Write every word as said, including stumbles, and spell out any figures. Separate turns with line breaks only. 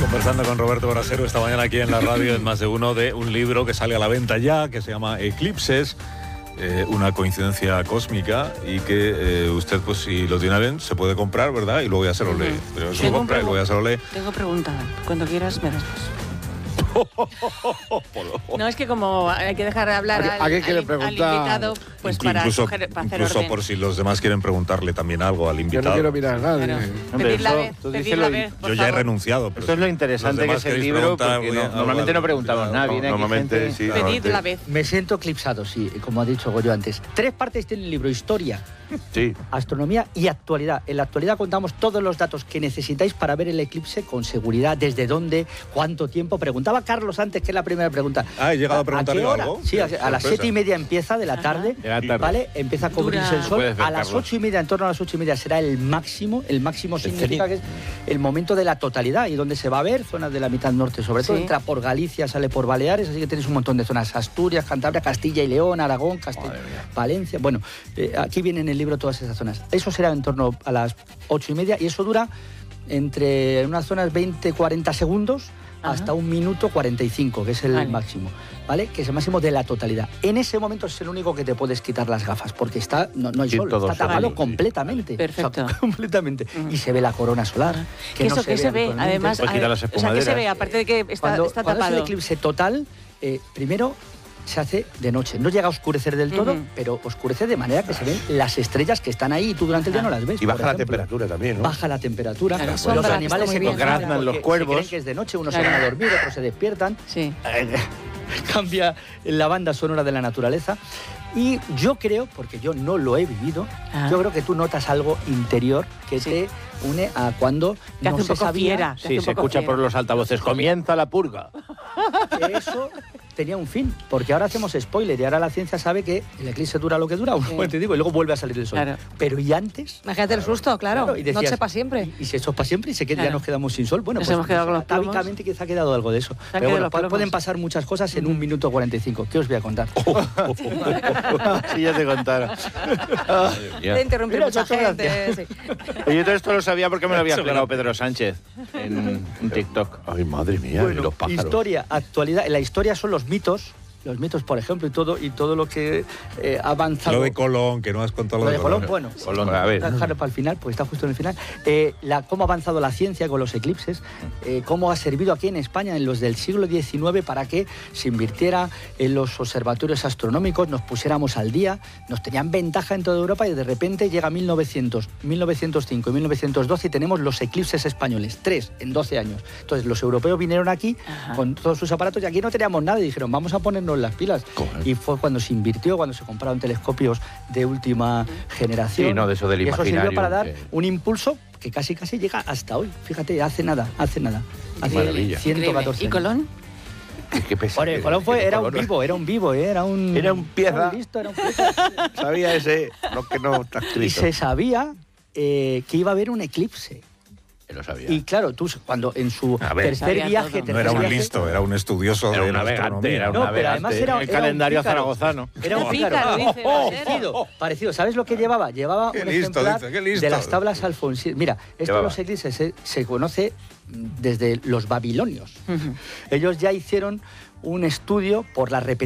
Conversando con Roberto Brasero esta mañana aquí en la radio en Más de Uno de un libro que sale a la venta ya, que se llama Eclipses, eh, una coincidencia cósmica, y que eh, usted, pues si lo tiene bien, se puede comprar, ¿verdad? Y luego ya se lo lee. Pero se lo compra y luego ya se lo lee.
Tengo pregunta. Cuando quieras me das No, es que como hay que dejar hablar al, al, al invitado, pues para,
incluso,
coger, para hacer
incluso
orden.
por si los demás quieren preguntarle también algo al invitado.
Yo no quiero mirar a nadie.
Claro.
Hombre,
Pedir la
eso,
vez,
tú
pedir la
lo,
vez, por
yo ya
favor.
he renunciado. Pero
esto es lo interesante que es el libro, porque no, normalmente no preguntamos nada. Viene
normalmente,
aquí
sí,
gente...
Pedid la vez.
Me siento eclipsado, sí, como ha dicho Goyo antes. Tres partes tiene el libro: historia,
sí.
astronomía y actualidad. En la actualidad contamos todos los datos que necesitáis para ver el eclipse con seguridad, desde dónde, cuánto tiempo. Preguntaba Carlos antes, que es la primera pregunta.
Ah, he llegado a preguntarle
¿A qué hora?
algo.
Sí, a, a las siete y media empieza de la tarde,
De la tarde.
¿vale? Empieza a cubrirse
Dura.
el sol.
Puedes ver,
A las
Carlos.
ocho y media, en torno a las ocho y media, será el máximo. El máximo significa
cenit.
que es el momento de la totalidad y donde se va a ver, zonas de la mitad norte, sobre todo.
Sí.
Entra por Galicia, sale por Baleares, así que tenéis un montón de zonas: Asturias, Cantabria, Castilla y León, Aragón, Castilla, Valencia. Bueno, eh, aquí viene en el libro todas esas zonas. Eso será en torno a las ocho y media y eso dura entre unas zonas veinte cuarenta segundos.
Ajá.
Hasta un minuto cuarenta y cinco, que es el
Vale.
máximo, ¿vale? Que es el máximo de la totalidad. En ese momento es el único que te puedes quitar las gafas, porque está no, no hay
Sí,
sol,
todo
está
se ve,
tapado
sí.
completamente.
Perfecto.
O sea, completamente.
Ujú.
Y se ve la corona solar.
Que eso que se ve,
habitualmente.
además,
Pues quitar las
o sea, que se
espumaderas.
ve, aparte de que está,
Cuando,
está
cuando es
tapado.
el eclipse total, eh, primero se hace de noche. No llega a oscurecer del todo,
Ujú.
pero oscurece de manera que se ven las estrellas que están ahí y tú durante el día no las ves.
Y
por
baja la
ejemplo.
temperatura también, ¿no?
Baja la temperatura.
Claro,
los
sombra, que
animales
está
se
muy bien.
confunden
Graznan los
porque
cuervos.
se creen que es de noche, unos
Claro.
se van a dormir, otros se despiertan.
Sí.
Cambia la banda sonora de la naturaleza. Y yo creo, porque yo no lo he vivido,
Ah.
yo creo que tú notas algo interior que
Sí.
te une a cuando
Te
no
hace un
se
poco
sabía
fiera. te hace
Sí,
un
se
poco
escucha
fiera.
por los altavoces. Comienza la purga.
que eso tenía un fin, porque ahora hacemos spoiler y ahora la ciencia sabe que el eclipse dura lo que dura,
Sí.
te digo, y luego vuelve a salir el sol.
Claro.
Pero y antes...
Imagínate el susto, claro.
Claro, y decías,
Noche para siempre.
Y, y si eso es para siempre y se queda,
Claro.
ya nos quedamos sin sol. Bueno,
Nos
pues
hemos quedado con los plomos.
atávicamente quizá ha quedado algo de eso.
han
Pero
quedado
bueno,
los
pu-
plomos.
pueden pasar muchas cosas en un minuto cuarenta y cinco. ¿Qué os voy a contar?
Sí, ya te contara.
De interrumpir
Mira,
mucha
muchas
gente. Sí.
Oye, yo todo esto lo sabía porque me lo había explicado Pedro Sánchez en un TikTok.
Ay, madre mía, y
Bueno,
los pájaros.
historia, actualidad. La historia son los mitos, los mitos, por ejemplo, y todo, y todo lo que eh, ha avanzado.
Lo de Colón, que no has contado
Lo de Colón, bueno,
Colón.
A ver.
voy a dejarlo para el final, porque está justo en el final. Eh, la, cómo ha avanzado la ciencia con los eclipses, eh, cómo ha servido aquí en España en los del siglo diecinueve para que se invirtiera en los observatorios astronómicos, nos pusiéramos al día, nos tenían ventaja en toda Europa y de repente llega mil novecientos, mil novecientos cinco y mil novecientos doce y tenemos los eclipses españoles, tres en doce años. Entonces los europeos vinieron aquí
Ajá.
con todos sus aparatos y aquí no teníamos nada y dijeron, vamos a ponernos las pilas.
Cojones.
Y fue cuando se invirtió, cuando se compraron telescopios de última generación.
Sí, no, de eso del
y eso sirvió
imaginario,
para dar
que-
un impulso que casi casi llega hasta hoy. Fíjate, hace nada, hace nada. Hace
Maravilla.
ciento catorce
¿Y
años.
Colón?
Qué- qué pesado.
Bueno, Colón fue,
Que
era un
Colón no-
vivo, era un vivo, ¿eh? era un...
Era un pieza.
Era un listo, era un pieza.
Sabía ese, no que no está
Y
escrito.
se sabía eh, que iba a haber un eclipse.
Que lo sabía.
Y claro, tú cuando en su
A ver,
tercer
sabía
viaje...
todo.
tercer
No era un
viaje-
listo, era un estudioso
Era
de
un
la
navegante,
astronomía.
era un
No, pero
navegante.
además era,
El
era un
calendario
pícaro.
zaragozano.
Era un
Pícaro,
pícaro.
dice,
parecido, parecido. ¿Sabes lo que llevaba? Llevaba
Qué
un
listo,
ejemplar
dice, qué listo.
de las tablas alfonsíes. Mira, esto de
Llevaba.
los eclipses se, se conoce desde los babilonios.
Ujú.
Ellos ya hicieron un estudio por la repetición